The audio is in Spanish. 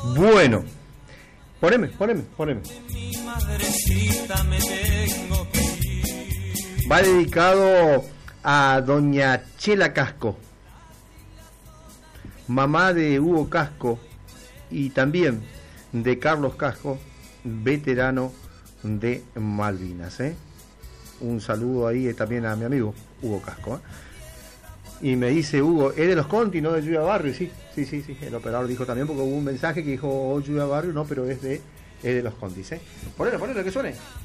Bueno, poneme. Va dedicado a doña Chela Casco, mamá de Hugo Casco y también de Carlos Casco, veterano de Malvinas. Un saludo ahí también a mi amigo Hugo Casco. Y me dice Hugo, es de los Conti, no de Lluvia Barrio. Sí, el operador dijo también, porque hubo un mensaje que dijo Lluvia Barrio, no, pero es de los Contis. Ponelo que suene.